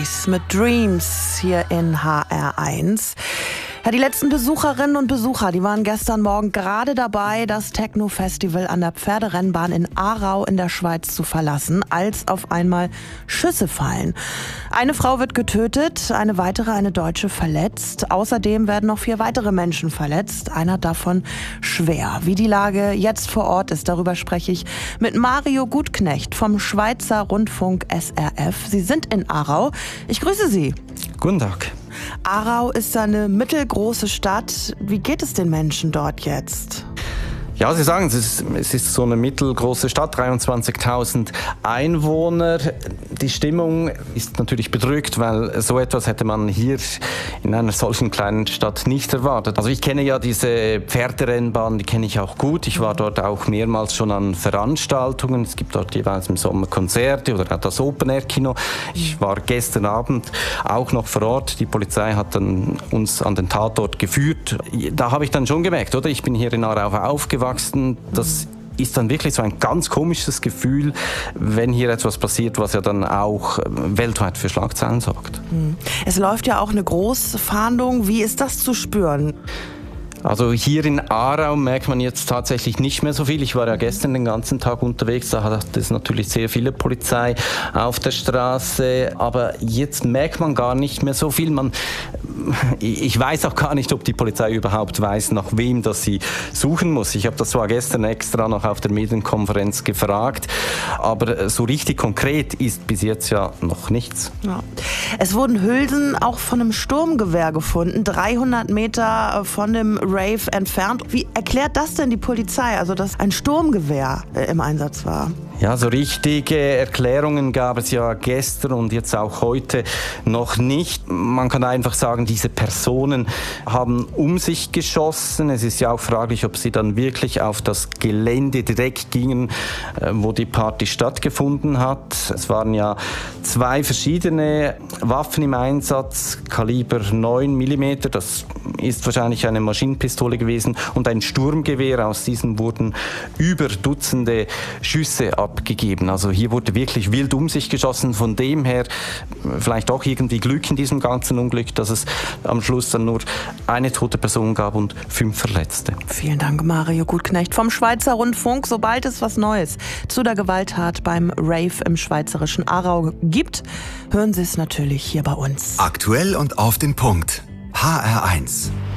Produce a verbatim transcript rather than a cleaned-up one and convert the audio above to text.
Boys mit Dreams hier in H R eins. Ja, die letzten Besucherinnen und Besucher, die waren gestern Morgen gerade dabei, das Techno-Festival an der Pferderennbahn in Aarau in der Schweiz zu verlassen, als auf einmal Schüsse fallen. Eine Frau wird getötet, eine weitere, eine Deutsche, verletzt. Außerdem werden noch vier weitere Menschen verletzt, einer davon schwer. Wie die Lage jetzt vor Ort ist, darüber spreche ich mit Mario Gutknecht vom Schweizer Rundfunk S R F. Sie sind in Aarau. Ich grüße Sie. Guten Tag. Aarau ist eine mittelgroße Stadt. Wie geht es den Menschen dort jetzt? Ja, Sie sagen, es ist, es ist so eine mittelgroße Stadt, dreiundzwanzigtausend Einwohner. Die Stimmung ist natürlich bedrückt, weil so etwas hätte man hier in einer solchen kleinen Stadt nicht erwartet. Also ich kenne ja diese Pferderennbahn, die kenne ich auch gut. Ich war dort auch mehrmals schon an Veranstaltungen. Es gibt dort jeweils im Sommer Konzerte oder auch das Open-Air-Kino. Ich war gestern Abend auch noch vor Ort. Die Polizei hat dann uns an den Tatort geführt. Da habe ich dann schon gemerkt, oder? Ich bin hier in Aarau aufgewachsen. Das ist dann wirklich so ein ganz komisches Gefühl, wenn hier etwas passiert, was ja dann auch weltweit für Schlagzeilen sorgt. Es läuft ja auch eine Großfahndung. Wie ist das zu spüren? Also hier in Aarau merkt man jetzt tatsächlich nicht mehr so viel. Ich war ja gestern den ganzen Tag unterwegs, da hat es natürlich sehr viele Polizei auf der Straße, aber jetzt merkt man gar nicht mehr so viel. Man, ich weiß auch gar nicht, ob die Polizei überhaupt weiß, nach wem das sie suchen muss. Ich habe das zwar gestern extra noch auf der Medienkonferenz gefragt, aber so richtig konkret ist bis jetzt ja noch nichts. Ja. Es wurden Hülsen auch von einem Sturmgewehr gefunden, dreihundert Meter von dem Rave entfernt. Wie erklärt das denn die Polizei, also dass ein Sturmgewehr äh, im Einsatz war? Ja, so richtige Erklärungen gab es ja gestern und jetzt auch heute noch nicht. Man kann einfach sagen, diese Personen haben um sich geschossen. Es ist ja auch fraglich, ob sie dann wirklich auf das Gelände direkt gingen, wo die Party stattgefunden hat. Es waren ja zwei verschiedene Waffen im Einsatz, Kaliber neun Millimeter, das ist wahrscheinlich eine Maschinenpistole gewesen, und ein Sturmgewehr. Aus diesem wurden über Dutzende Schüsse abgegeben. Also hier wurde wirklich wild um sich geschossen. Von dem her vielleicht auch irgendwie Glück in diesem ganzen Unglück, dass es am Schluss dann nur eine tote Person gab und fünf Verletzte. Vielen Dank, Mario Gutknecht vom Schweizer Rundfunk. Sobald es was Neues zu der Gewalttat beim Rave im schweizerischen Aarau gibt, hören Sie es natürlich hier bei uns. Aktuell und auf den Punkt. H R eins.